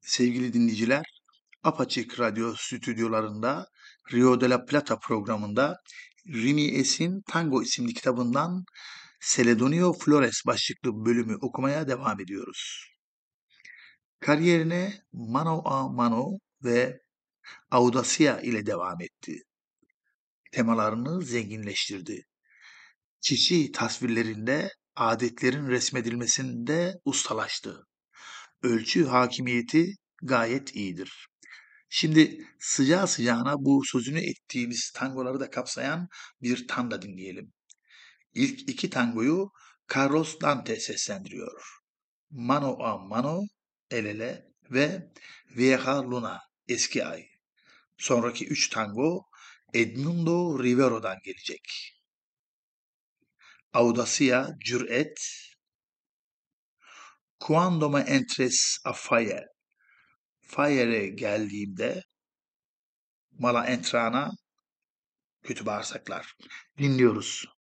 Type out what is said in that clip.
Sevgili dinleyiciler, Apaçık Radyo stüdyolarında Rio de la Plata programında Rimi Es'in Tango isimli kitabından Celedonio Flores başlıklı bölümü okumaya devam ediyoruz. Kariyerine Mano a Mano ve Audacia ile devam etti. Temalarını zenginleştirdi. Çiçi tasvirlerinde adetlerin resmedilmesinde ustalaştı. Ölçü hakimiyeti gayet iyidir. Şimdi sıcağı sıcağına bu sözünü ettiğimiz tangoları da kapsayan bir tanda dinleyelim. İlk iki tangoyu Carlos Dante seslendiriyor. Mano a Mano, El Ele ve Vieja Luna, Eski Ay. Sonraki üç tango Edmundo Rivero'dan gelecek. Audacia, Cüret, Cuando me entres a fire, Fire'e geldiğimde, Mala entrana, kötü bağırsaklar. Dinliyoruz.